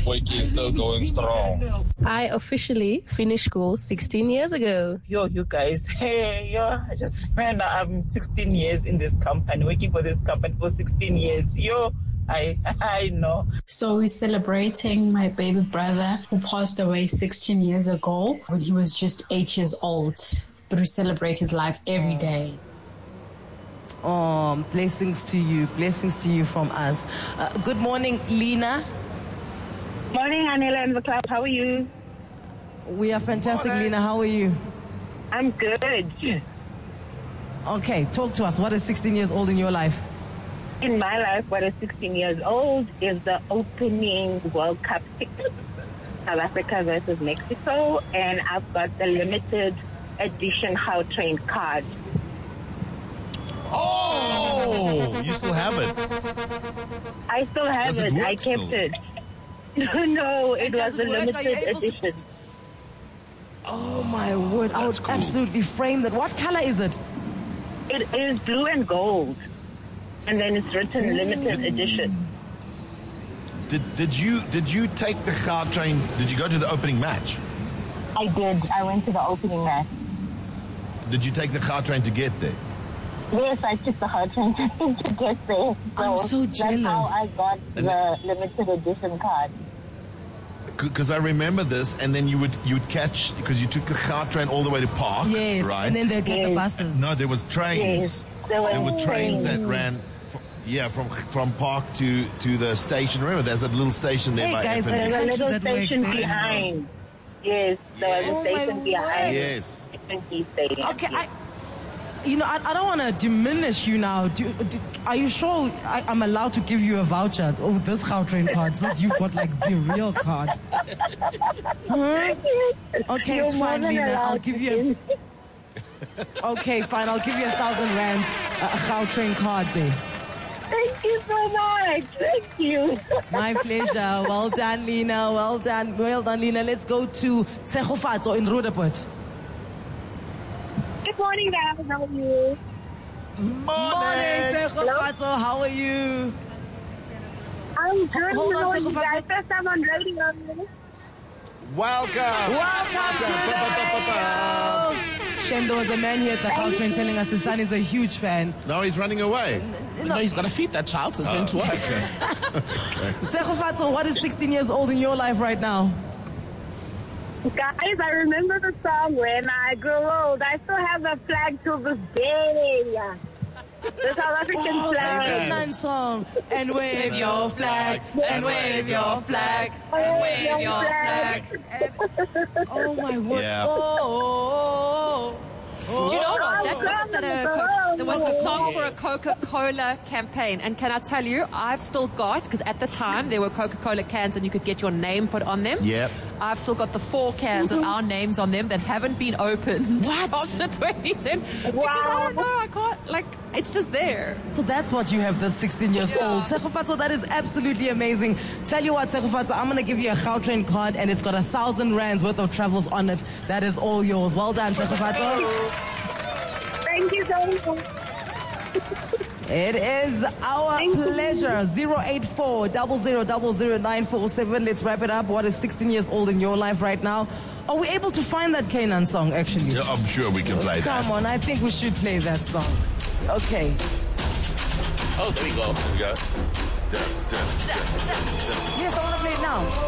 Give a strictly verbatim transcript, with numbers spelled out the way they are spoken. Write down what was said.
Wakey is still going strong. I officially finished school sixteen years ago. Yo, you guys. Hey, yo, I just remember I'm sixteen years in this company, working for this company for sixteen years. Yo, I I know. So we're celebrating my baby brother who passed away sixteen years ago when he was just eight years old. But we celebrate his life every day. Oh, blessings to you. Blessings to you from us. Uh, good morning, Lena. Morning, Anela and the club. How are you? We are fantastic, morning. Lena. How are you? I'm good. Okay, talk to us. What is sixteen years old in your life? In my life, what is sixteen years old is the opening World Cup ticket, South Africa versus Mexico, and I've got the limited edition Gautrain card. Oh, you still have it? I still have it. it I kept still? it. No, it, it was a limited edition. To... Oh my word! I would cool. absolutely frame that. What color is it? It is blue and gold, and then it's written Ooh. limited edition. Did did you did you take the Gautrain? Did you go to the opening match? I did. I went to the opening match. Did you take the Gautrain to get there? Yes, I took the Gautrain to get there. So I'm so jealous. That's how I got and the limited edition card. Because I remember this, and then you would you would catch, because you took the Gautrain all the way to Park, yes, right? And then they'd get yes. the buses. No, there was trains. Yes, there, there were trains trains. that ran, from, yeah, from from Park to, to the station. Remember, there's a little station there hey by guys, There's a little that station works. behind. Yes, there yes. was a station oh behind. Yes. Okay, I, you know, I, I don't want to diminish you now. Do, do, are you sure I, I'm allowed to give you a voucher? Oh, this Gautrain card, since you've got like the real card. Huh? Okay, You're it's fine, Lena. I'll give you a... Okay, fine. I'll give you a thousand rands uh, a Gautrain card there. Thank you so much. Thank you. My pleasure. Well done, Lena. Well done. Well done, Lena. Let's go to Tshegofatso in Roodepoort. Good morning, guys. How are you? Morning. Morning, Tshegofatso. How are you? I'm good. Hold on, you guys. First time on radio. Welcome. Welcome to the radio. Shame there was a man here at the Gautrain telling us his son is a huge fan. No, he's running away. No, he's got to feed that child, so it's going to work. Tshegofatso, what is sixteen years old in your life right now? Guys, I remember the song when I grew old. I still have the flag till this day. The South African oh, flag. Nice song. And wave your flag, and wave your flag, and wave your flag. And, oh my word. Yeah. Oh, oh, oh. Do you know what? That wasn't that a Co- there was the song for a Coca-Cola campaign, and can I tell you, I've still got, because at the time there were Coca-Cola cans and you could get your name put on them. Yep. I've still got the four cans with our names on them that haven't been opened. What? After twenty ten. Wow. Because I don't know, I can't, like, it's just there. So that's what you have, the sixteen years Yeah. old. Tshegofatso, that is absolutely amazing. Tell you what, Tshegofatso, I'm going to give you a Gautrain card, and it's got a thousand rands worth of travels on it. That is all yours. Well done, Tshegofatso. Thank you so much. It is our Thank pleasure. zero eight four, zero zero zero zero nine four seven. Let's wrap it up. What is sixteen years old in your life right now? Are we able to find that Canaan song, actually? Yeah, I'm sure we can play that. Come on, I think we should play that song. Okay. Oh, there we go. There we go. Da, da, da, da, da. Yes, I want to play it now.